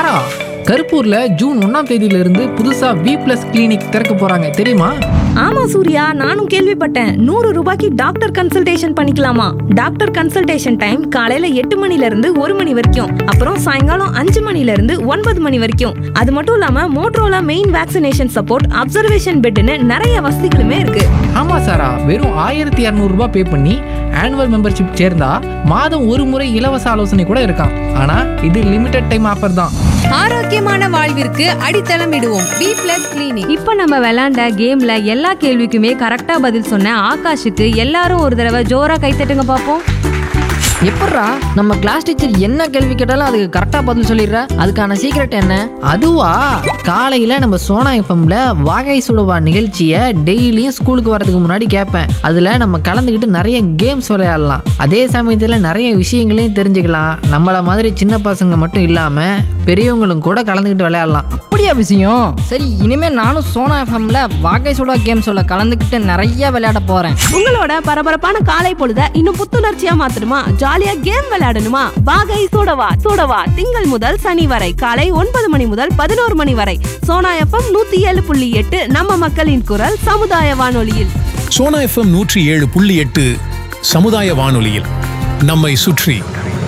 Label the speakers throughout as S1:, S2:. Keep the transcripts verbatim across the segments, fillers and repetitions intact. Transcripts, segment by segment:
S1: சாரா, கருப்பூர்ல June ஒன்னாம் தேதியில இருந்து புதுசா வி பிளஸ் கிளினிக் திறக்க போறாங்க தெரியுமா?
S2: ஆமா சூர்யா, நானும் கேள்விப்பட்டேன். நூறு ரூபாய்க்கு டாக்டர் கன்சல்டேஷன் பண்ணிக்கலாமா? டாக்டர் கன்சல்டேஷன் டைம் காலையில எட்டு மணில இருந்து ஒரு மணி வரைக்கும், அப்புறம் சாயங்காலம் அஞ்சு மணில இருந்து ஒன்பது மணி வரைக்கும். அது மட்டும் இல்லாம Motorola main vaccination support, observation பெட்னு நிறைய வசதிகளுமே இருக்கு.
S1: ஆமா சாரா, வெறும் ஆயிரத்தி இரநூறு ரூபாய் பே பண்ணி ஆனுவல் மெம்பர்ஷிப் சேர்ந்தா மாதம் ஒரு முறை இலவச ஆலோசனை கூட இருக்காம். ஆனா இது லிமிடெட் டைம் ஆஃபர் தான்.
S3: ஆரோக்கியமான வாழ்விற்கு அடித்தளம் இடுவோம் வி பிளஸ் கிளினிக்.
S2: இப்ப நம்ம விளையாண்ட கேம்ல எல்லா கேள்விக்குமே கரெக்டா பதில் சொன்ன ஆகாஷுக்கு எல்லாரும் ஒரு தடவை ஜோரா கைத்தட்டுங்க பாப்போம்.
S4: எப்பட்றா நம்ம கிளாஸ் டீச்சர் என்ன கேள்வி கேட்டாலும் அதுக்கு கரெக்டா பதில் சொல்லிடுற? அதுக்கான சீக்ரெட் என்ன?
S1: அதுவா, காலையில நம்ம சோனா எஃப்எம்ல வாகை சுடுவா நிகழ்ச்சியை டெய்லியும் ஸ்கூலுக்கு வரதுக்கு முன்னாடி கேட்பேன். அதுல நம்ம கலந்துக்கிட்டு நிறைய கேம்ஸ் விளையாடலாம். அதே சமயத்துல நிறைய விஷயங்களையும் தெரிஞ்சுக்கலாம். நம்மள மாதிரி சின்ன பசங்க மட்டும் இல்லாம பெரியவங்களும் கூட கலந்துக்கிட்டு விளையாடலாம்.
S4: அப்படியா விஷயம்? சரி, இனிமே நானும் சோனா எஃப்எம்ல வாகை சுடா கேம்ஸோட கலந்துக்கிட்டு நிறைய விளையாட போறேன்.
S2: உங்களோட பரபரப்பான காலை பொழுத இன்னும் புத்துணர்ச்சியா மாத்தணுமா? ஜாலியா கேம் விளையாடணுமா? வாகை சூடவா சூடவா திங்கள் முதல் சனி வரை காலை ஒன்பது மணி முதல் பதினோரு மணி வரை சோனா எஃப்எம் நூத்தி ஏழு புள்ளி எட்டு நம்ம மக்களின் குரல் சமுதாய வானொலியில்.
S5: சோனா எஃப்எம் நூற்றி ஏழு புள்ளி எட்டு சமுதாய வானொலியில் நம்மை சுற்றி.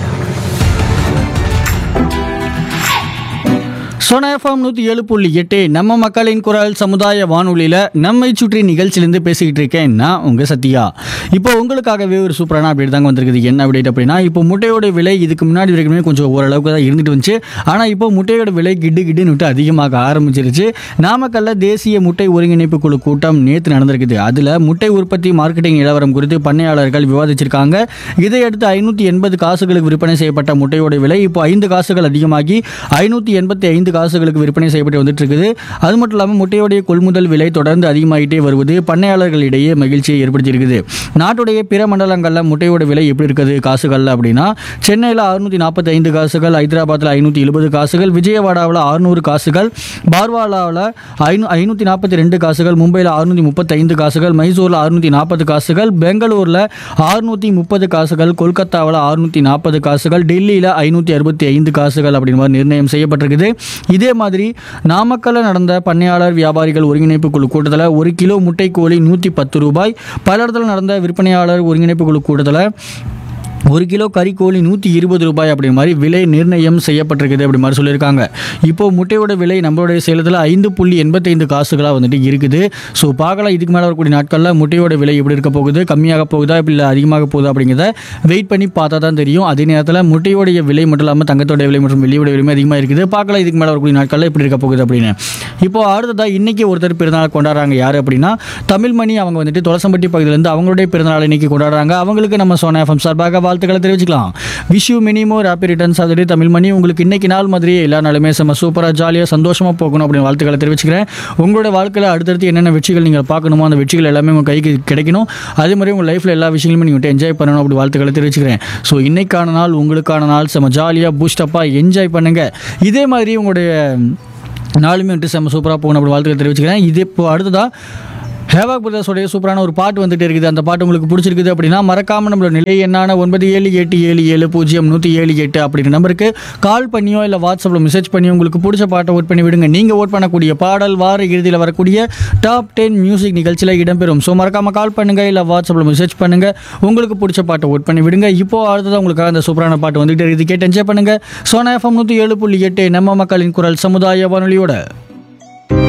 S6: சோனா எஃப்எம் நூற்றி ஏழு புள்ளி எட்டு நம்ம மக்களின் குரல் சமுதாய வானொலியில் நம்மை சுற்றி நிகழ்ச்சியிலேருந்து பேசிக்கிட்டு இருக்கேன் நான் உங்கள் சத்யா. இப்போ உங்களுக்காகவே ஒரு சூப்பரான அப்டேட் தாங்க வந்திருக்குது. என்ன அப்டேட் அப்படின்னா, இப்போ முட்டையோட விலை இதுக்கு முன்னாடி வரைக்குமே கொஞ்சம் ஓரளவுக்கு தான் இருந்துட்டு வந்துச்சு. ஆனால் இப்போ முட்டையோட விலை கிட்டு கிட்டுன்னு விட்டு அதிகமாக ஆரம்பிச்சிருச்சு. நாமக்கல்ல தேசிய முட்டை ஒருங்கிணைப்பு குழு கூட்டம் நேற்று நடந்திருக்குது. அதில் முட்டை உற்பத்தி மார்க்கெட்டிங் நிலவரம் குறித்து பண்ணையாளர்கள் விவாதிச்சிருக்காங்க. இதையடுத்து ஐநூற்றி எண்பது காசுகளுக்கு விற்பனை செய்யப்பட்ட முட்டையோட விலை இப்போ ஐந்து காசுகள் அதிகமாகி ஐநூற்றி எண்பத்தி ஐந்து காசுகளுக்கு விற்பனை செய்யப்பட்டு வந்துட்டு இருக்குது. அது மட்டும் இல்லாமல் முட்டையோடைய கொள்முதல் விலை தொடர்ந்து அதிகமாகிட்டே வருவது பண்ணையாளர்களிடையே மகிழ்ச்சியை ஏற்படுத்தியிருக்குது. நாட்டுடைய பிற மண்டலங்களில் முட்டையோட விலை எப்படி இருக்குது காசுகளில் அப்படின்னா, சென்னையில் அறுநூற்றி நாற்பத்தி ஐந்து காசுகள், ஹைதராபாத்தில் ஐநூற்றி எழுபது காசுகள், விஜயவாடாவில் அறுநூறு காசுகள், பார்வாலாவில் ஐநூ ஐநூற்றி நாற்பத்தி ரெண்டு காசுகள், மும்பையில் அறுநூற்றி முப்பத்தி ஐந்து காசுகள், மைசூரில் அறுநூற்றி நாற்பது காசுகள், பெங்களூரில் அறுநூற்றி முப்பது காசுகள், கொல்கத்தாவில் அறுநூற்றி நாற்பது காசுகள், டெல்லியில் ஐநூற்றி அறுபத்தி ஐந்து காசுகள் அப்படின்னு மாதிரி நிர்ணயம் செய்யப்பட்டிருக்குது. இதே மாதிரி நாமக்கல்ல நடந்த பண்ணையாளர் வியாபாரிகள் ஒருங்கிணைப்பு குழு கூட்டத்தில் ஒரு கிலோ முட்டை கோழி நூற்றி பத்து ரூபாய், பல்லடத்தில் நடந்த விற்பனையாளர் ஒருங்கிணைப்பு குழு கூட்டத்தில் ஒரு கிலோ கறிக்கோழி நூற்றி இருபது ரூபாய் அப்படி மாதிரி விலை நிர்ணயம் செய்யப்பட்டிருக்குது அப்படி மாதிரி சொல்லியிருக்காங்க. இப்போது முட்டையோட விலை நம்மளுடைய சேலத்தில் ஐந்து புள்ளி எண்பத்தைந்து காசுகளாக வந்துட்டு இருக்குது. ஸோ பார்க்கலாம் இதுக்கு மேலே வரக்கூடிய நாட்களில் முட்டையோட விலை எப்படி இருக்க போகுது, கம்மியாக போகுதா இல்லை அதிகமாக போகுதா அப்படிங்கிறத வெயிட் பண்ணி பார்த்தா தான் தெரியும். அதே நேரத்தில் முட்டையோடைய விலை மட்டும் இல்லாமல் தங்கத்தோட விலை மற்றும் வெள்ளியோட விலையுமே அதிகமாக இருக்குது. பார்க்கலாம் இதுக்கு மேலே வரக்கூடிய நாட்களில் எப்படி இருக்க போகுது அப்படின்னு. இப்போ அடுத்ததாக இன்றைக்கி ஒருத்தர் பிறந்தநாள் கொண்டாடுறாங்க. யார் அப்படின்னா, தமிழ்மணி. அவங்க வந்துட்டு தொலசம்பட்டி பகுதியிலேருந்து அவங்களுடைய பிறந்தநாள் இன்றைக்கி கொண்டாடுறாங்க. அவங்களுக்கு நம்ம சோனா எஃப்எம் சார்பாக வாழ்த்துக்களை தெரிவிச்சுக்கலாம். Wish you many more happy returns of the டே தமிழ்மணி. உங்களுக்கு இன்னைக்கு நாள் மாதிரியே எல்லா நாளுமே செம்ம சூப்பராக ஜாலியாக சந்தோஷமாக போகணும் அப்படின்னு வாழ்த்துக்களை தெரிவிச்சுக்கிறேன். உங்களோட வாழ்க்கையில் அடுத்தடுத்து என்னென்ன வெற்றிகள் நீங்கள் பார்க்கணுமோ அந்த வெற்றிகள் எல்லாமே உங்கள் கைக்கு கிடைக்கணும். அதே மாதிரி உங்கள் லைஃப்பில் எல்லா விஷயங்களுமே நீங்கள் என்ஜாய் பண்ணணும் அப்படி வாழ்த்துக்களை தெரிவிச்சுக்கிறேன். ஸோ இன்னைக்கான நாள் உங்களுக்கான நாள் செம்ம ஜாலியாக பூஸ்டப்பாக என்ஜாய் பண்ணுங்கள். இதே மாதிரி உங்களுடைய நாளுமே வந்துட்டு செம்ம சூப்பராக போகணும் அப்படி வாழ்த்துக்களை தெரிவிச்சுக்கிறேன். இது இப்போ அடுத்ததாக ஹேவாக் பிரதர்ஸோடைய சூப்பரான ஒரு பாட்டு வந்துட்டு இருக்குது. அந்த பாட்டு உங்களுக்கு பிடிச்சிருக்குது அப்படின்னா மறக்காமல் நம்மளோட நிலை என்னான ஒன்பது ஏழு எட்டு ஏழு ஏழு பூஜ்ஜியம் நூற்றி ஏழு எட்டு அப்படிங்கிற நம்பருக்கு கால் பண்ணியோ இல்லை வாட்ஸ்அப்பில் மெசேஜ் பண்ணியோ உங்களுக்கு பிடிச்ச பாட்டை ஓட் பண்ணி விடுங்க. நீங்கள் ஓட் பண்ணக்கூடிய பாடல் வார இறுதியில் வரக்கூடிய டாப் டென் மியூசிக் நிகழ்ச்சியில் இடம்பெறும். ஸோ மறக்காமல் கால் பண்ணுங்கள் இல்லை வாட்ஸ்அப்பில் மெசேஜ் பண்ணுங்கள், உங்களுக்கு பிடிச்ச பாட்டை ஓட் பண்ணி விடுங்க. இப்போ அடுத்ததான் உங்களுக்காக அந்த சூப்பரான பாட்டு வந்துட்டு இருக்குது, கேட்டு என்ஜாய் பண்ணுங்கள். சோனா எஃப்எம் நூற்றி ஏழு புள்ளி எட்டு நம்ம மக்களின் குரல் சமுதாய வானொலியோட.